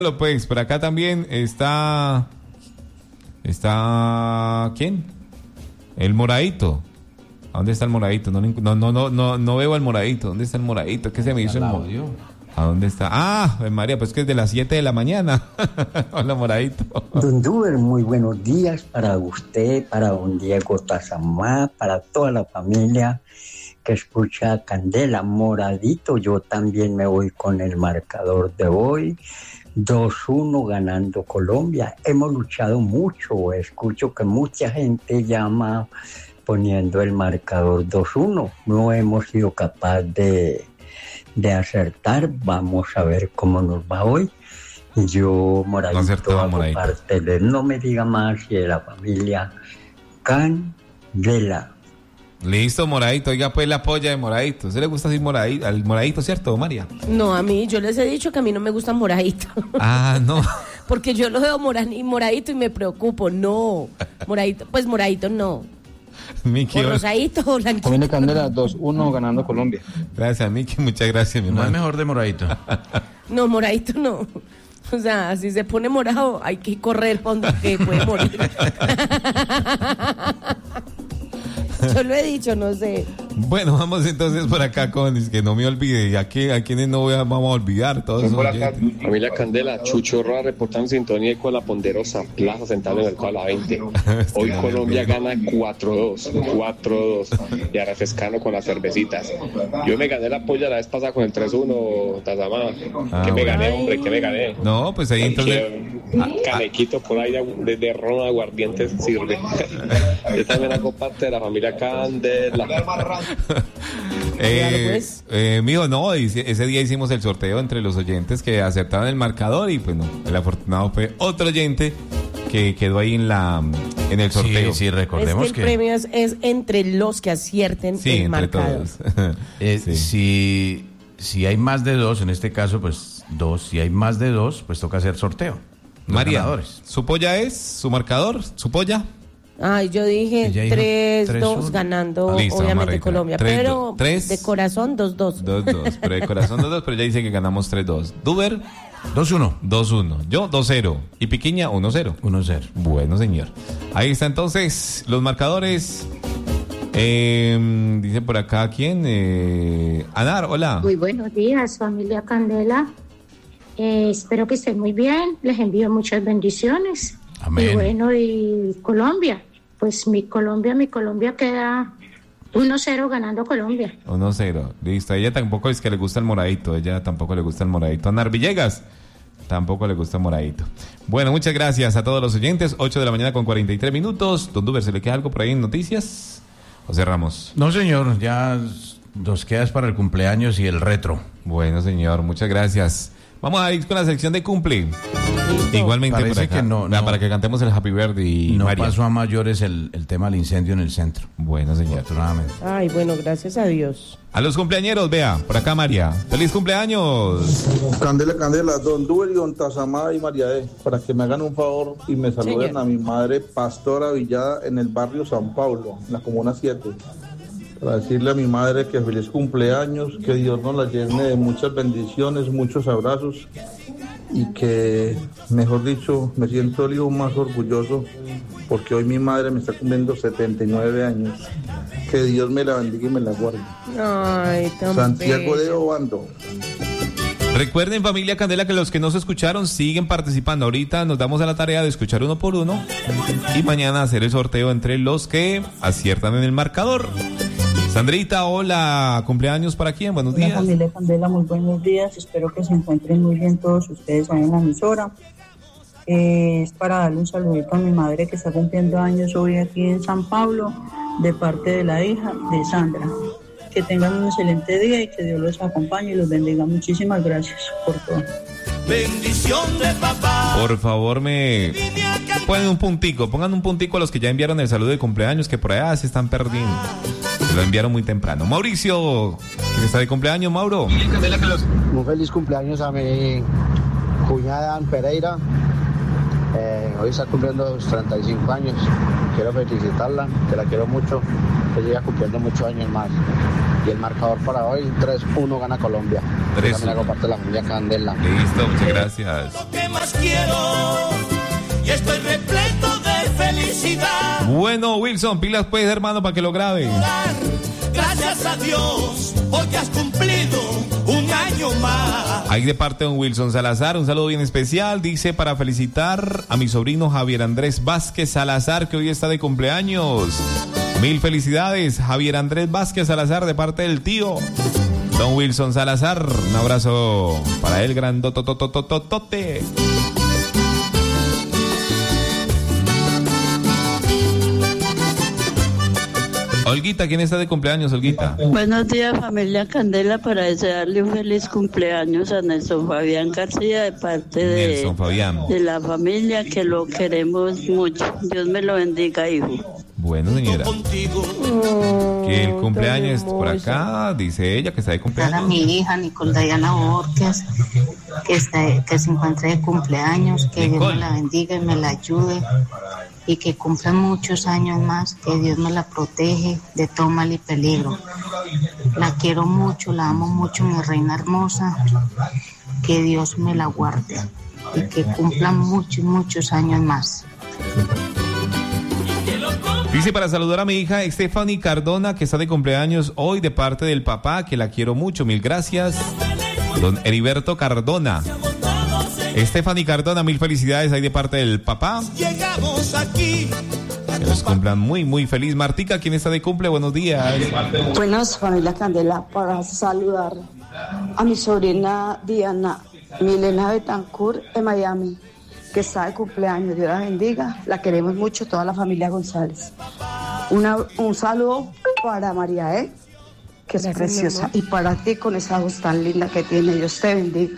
Pues por acá también está ¿quién? El moradito. ¿A dónde está el moradito? No veo al moradito. ¿Dónde está el moradito? ¿Qué se me hizo el moradito? ¿A dónde está? Ah, María, pues que es de las 7 de la mañana. Hola, moradito. Don Duber, muy buenos días para usted, para don Diego Tazamá, para toda la familia que escucha Candela. Moradito, yo también me voy con el marcador de hoy. 2-1 ganando Colombia. Hemos luchado mucho. Escucho que mucha gente llama poniendo el marcador 2-1. No hemos sido capaz de acertar. Vamos a ver cómo nos va hoy. Yo, Moradito, hago parte de No Me Diga Más y de la familia Candela. Listo, moradito. Oiga, pues la polla de moradito. ¿Se le gusta así moradito, al moradito, cierto, María? No, a mí, yo les he dicho que a mí no me gustan moraditos. Ah, no. Porque yo lo veo moradito y me preocupo. No, moradito, pues moradito no. Miki, o rosadito o blanquito. Familia Candela, 2-1 ganando Colombia. Gracias, Miki, muchas gracias, mi hermano. No es mejor de moradito. No, moradito no. O sea, si se pone morado, hay que correr fondo que puede morir. Yo lo he dicho, no sé. Bueno, vamos entonces por acá con, es que no me olvide, ya que a quienes vamos a olvidar, todos esos oyentes. Familia Candela, Chucho Roa reportando sintonía con la ponderosa Plaza Central del Mercado a la 20. Hoy Colombia gana 4-2 y a refrescando con las cervecitas. Yo me gané la polla la vez pasada con el 3-1, Tazamá. Que me gané, hombre, que me gané. No, pues ahí entonces... Canequito por ahí de ron aguardiente sirve. Yo también hago parte de la familia Candela. Mijo, no, ese día hicimos el sorteo entre los oyentes que aceptaron el marcador y pues no, el afortunado fue otro oyente que quedó ahí en el sorteo. Sí, recordemos es que el premio es entre los que acierten el marcador. Si hay más de dos, en este caso pues dos, si hay más de dos, pues toca hacer sorteo. María, ganadores. ¿Su polla es su marcador? ¿Su polla? Ay, yo dije 3-2 ganando, listo, obviamente Colombia, 3, pero 3, de corazón 2-2. 2-2, pero de corazón 2-2, pero ya dice que ganamos 3-2. Duber 2-1. 2-1. Yo 2-0. Y Piquiña 1-0. 1-0. Bueno, señor. Ahí está entonces los marcadores. Dice por acá, ¿quién? Anar, hola. Muy buenos días, familia Candela. Espero que estén muy bien. Les envío muchas bendiciones. Amén. Y bueno, y Colombia. Pues mi Colombia queda 1-0 ganando Colombia. 1-0. Listo. A ella tampoco es que le gusta el moradito. Anar Villegas tampoco le gusta el moradito. Bueno, muchas gracias a todos los oyentes. 8 de la mañana con 43 minutos. Don Duber, ¿se le queda algo por ahí en noticias? ¿O cerramos? No, señor. Ya nos quedas para el cumpleaños y el retro. Bueno, señor. Muchas gracias. Vamos a ir con la sección de cumple. Igualmente parece por acá, que no, para que cantemos el Happy Birthday. No María. pasó a mayores el tema del incendio en el centro. Bueno, señor. Afortunadamente. Ay, bueno, gracias a Dios. A los cumpleañeros, vea, por acá María. ¡Feliz cumpleaños! Candela, don Duber y don Tazamá y María para que me hagan un favor y me saluden Señor. a mi madre Pastora Villada en el barrio San Pablo, en la Comuna 7. Para decirle a mi madre que feliz cumpleaños, que Dios nos la llene de muchas bendiciones, muchos abrazos y que, mejor dicho, me siento el hijo más orgulloso porque hoy mi madre me está cumpliendo 79 años. Que Dios me la bendiga y me la guarde. Ay, tan Santiago bello. de Obando. Recuerden, familia Candela, que los que no se escucharon siguen participando. Ahorita nos damos a la tarea de escuchar uno por uno y mañana hacer el sorteo entre los que aciertan en el marcador. Sandrita, hola, cumpleaños para quién, buenos días. Hola, familia Candela, muy buenos días, espero que se encuentren muy bien todos ustedes ahí en la emisora. Es para darle un saludito a mi madre que está cumpliendo años hoy aquí en San Pablo, de parte de la hija de Sandra. Que tengan un excelente día y que Dios los acompañe y los bendiga. Muchísimas gracias por todo. Bendición de papá. Por favor, pongan un puntico a los que ya enviaron el saludo de cumpleaños, que por allá se están perdiendo. Se lo enviaron muy temprano. Mauricio, ¿quién está de cumpleaños, Mauro? Un feliz cumpleaños a mi cuñada Ann Pereira, Hoy está cumpliendo sus 35 años. Quiero felicitarla, que la quiero mucho, que siga cumpliendo muchos años más. Y el marcador para hoy, 3-1 gana Colombia. 3-1. También hago parte de la familia Candela. Listo, muchas gracias. Lo que más quiero y estoy repleto de felicidad. Bueno, Wilson, pilas pues, hermano, para que lo grabe. Gracias a Dios, porque has cumplido un año más. Ahí de parte de don Wilson Salazar, un saludo bien especial. Dice para felicitar a mi sobrino Javier Andrés Vázquez Salazar, que hoy está de cumpleaños. Mil felicidades, Javier Andrés Vázquez Salazar, de parte del tío don Wilson Salazar. Un abrazo para él, grandototototote. Olguita, ¿quién está de cumpleaños, Olguita? Buenos días, familia Candela, para desearle un feliz cumpleaños a Nelson Fabián García de parte Nelson Fabián. de la familia, que lo queremos mucho. Dios me lo bendiga, hijo. Bueno, señora. Que el cumpleaños por acá, dice ella que está de cumpleaños. Para mi hija Nicole Dayana Borges, que se encuentre de cumpleaños, que Nicole. Dios me la bendiga y me la ayude, y que cumpla muchos años más, que Dios me la protege de todo mal y peligro. La quiero mucho, la amo mucho, mi reina hermosa, que Dios me la guarde y que cumpla muchos años más. Dice para saludar a mi hija Stephanie Cardona, que está de cumpleaños hoy, de parte del papá, que la quiero mucho, mil gracias. Don Heriberto Cardona. Stephanie Cardona, mil felicidades ahí de parte del papá. Llegamos aquí. Que los cumplan muy feliz. Martica, ¿quién está de cumple? Buenos días. Buenas, familia Candela, para saludar a mi sobrina Diana Milena Betancourt en Miami, que está de cumpleaños. Dios la bendiga, la queremos mucho, toda la familia González. Un saludo para María, que es preciosa, y para ti con esa voz tan linda que tiene. Dios te bendiga.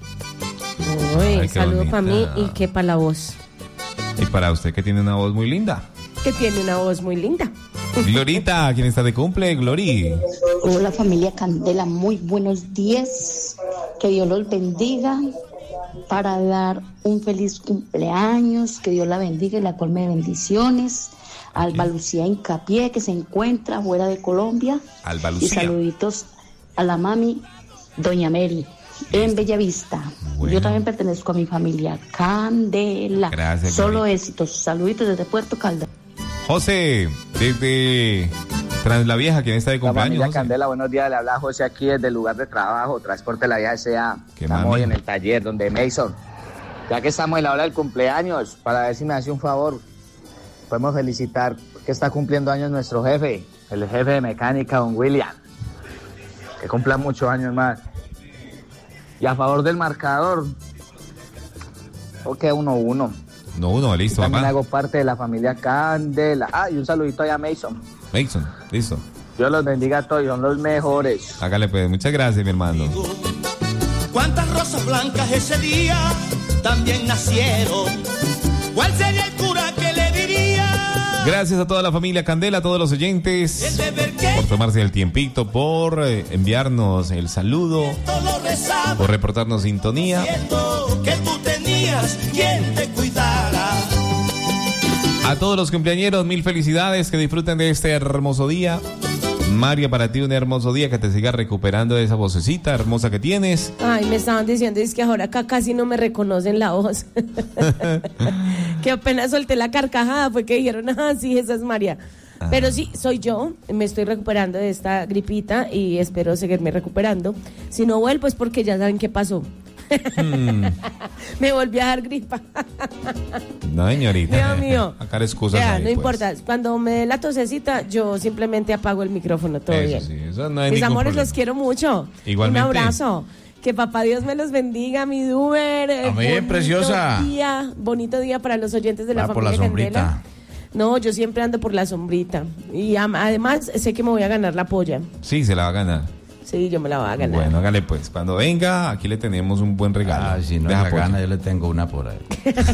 Uy, saludo para mí y que para la voz. Y para usted, que tiene una voz muy linda. Que tiene una voz muy linda. Glorita, ¿quién está de cumple? Glori. Hola, familia Candela, muy buenos días. Que Dios los bendiga. Para dar un feliz cumpleaños, que Dios la bendiga y la colme de bendiciones. Alba Lucía Hincapié, que se encuentra fuera de Colombia. Alba Lucía. Y saluditos a la mami, doña Mary, en Bellavista. Bueno. Yo también pertenezco a mi familia Candela. Gracias. Solo Gloria. éxitos. Saluditos desde Puerto Caldas. José, desde Trans la Vieja, ¿quién está de cumpleaños? Familia José? Candela, buenos días. Le habla José aquí desde el lugar de trabajo, Transporte La Vieja S.A. Estamos mami. hoy en el taller donde Mason. Ya que estamos en la hora del cumpleaños, para ver si me hace un favor, podemos felicitar que está cumpliendo años nuestro jefe, el jefe de mecánica, don William. Que cumpla muchos años más. Y a favor del marcador, ok, 1-1. No, uno, listo, también papá. hago parte de la familia Candela. Ah, y un saludito allá a Mason. Mason, listo. Dios los bendiga a todos, son los mejores. Hágale pues, muchas gracias, mi hermano. ¿Cuántas rosas blancas ese día también nacieron? ¿Cuál sería el cura que le diría? Gracias a toda la familia Candela, a todos los oyentes, por tomarse el tiempito, por enviarnos el saludo, por reportarnos sintonía. Que tú tenías quien te cuidara. A todos los cumpleañeros, mil felicidades, que disfruten de este hermoso día. María, para ti un hermoso día, que te sigas recuperando de esa vocecita hermosa que tienes. Ay, me estaban diciendo, es que ahora acá casi no me reconocen la voz. Que apenas solté la carcajada fue que dijeron, sí, esa es María. Pero sí, soy yo, me estoy recuperando de esta gripita y espero seguirme recuperando. Si no vuelvo es porque ya saben qué pasó. Me volví a dar gripa. No, señorita. Dios mío. Acá excusas Ya, ahí, no pues. importa. Cuando me dé la tosecita, yo simplemente apago el micrófono. Todo Eso bien. sí, eso no hay Mis ningún amores, problema. los quiero mucho. Igualmente. Un abrazo. Que papá Dios me los bendiga, mi Duber. Amén, preciosa. Bonito día para los oyentes de la Va por familia la sombrita. Candela. No, yo siempre ando por la sombrita. Y además sé que me voy a ganar la polla. Sí, se la va a ganar. Sí, yo me la voy a ganar. Bueno, hágale pues. Cuando venga, aquí le tenemos un buen regalo. Ah, si no Deja la pollo. gana, yo le tengo una por ahí.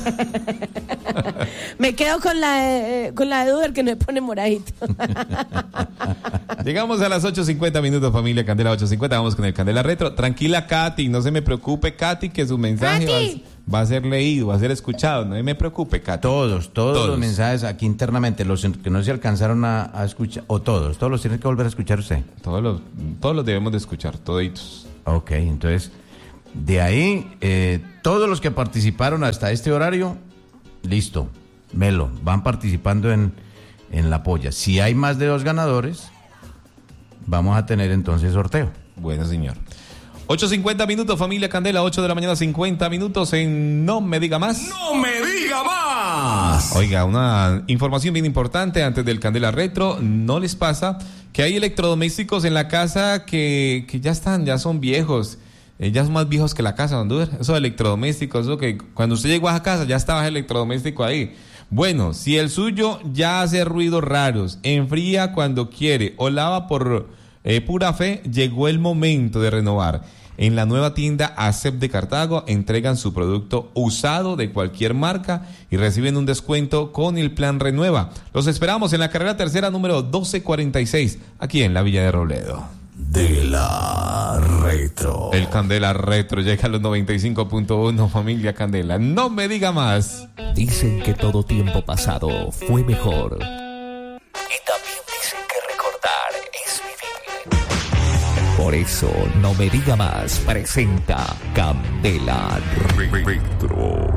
Me quedo con la de Duber, que no me pone moradito. Llegamos a las 8:50 minutos, familia Candela 8:50. Vamos con el Candela Retro. Tranquila, Katy, no se me preocupe, Katy, que su mensaje va a ser leído, va a ser escuchado, no me preocupe, Cata. Todos los mensajes aquí internamente, los que no se alcanzaron a escuchar, o todos los tienen que volver a escuchar usted. Todos los debemos de escuchar, toditos. Ok, entonces, de ahí, todos los que participaron hasta este horario, listo, melo, van participando en la polla. Si hay más de 2 ganadores, vamos a tener entonces sorteo. Bueno, señor. 8:50 minutos, familia Candela, 8 de la mañana, 50 minutos en No Me Diga Más. ¡No me diga más! Oiga, una información bien importante antes del Candela Retro. ¿No les pasa que hay electrodomésticos en la casa que ya son viejos? Ya son más viejos que la casa, don Duder. Esos electrodomésticos, eso que cuando usted llegó a esa casa ya estaba el electrodoméstico ahí. Bueno, si el suyo ya hace ruidos raros, enfría cuando quiere o lava por pura fe, llegó el momento de renovar. En la nueva tienda ASEP de Cartago entregan su producto usado de cualquier marca y reciben un descuento con el plan Renueva. Los esperamos en la carrera tercera número 1246, aquí en la Villa de Robledo. De la Retro. El Candela Retro llega a los 95.1, familia Candela. No me diga más. Dicen que todo tiempo pasado fue mejor. Y también dicen que recordar es vivir. Por eso, No Me Diga Más presenta Candela Retro.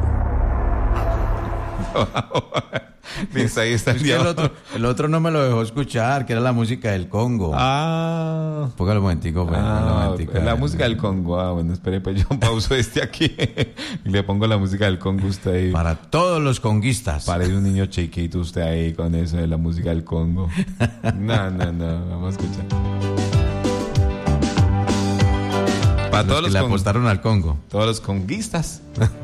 Ahí está el otro no me lo dejó escuchar, que era la música del Congo. Póngalo un momentico, la música del Congo. Bueno, espere, pues yo pauso aquí y le pongo la música del Congo usted ahí. Para todos los conguistas. Parece un niño chiquito usted ahí con eso de la música del Congo. No, vamos a escuchar. Para todos los que le apostaron al Congo. Todos los conguistas.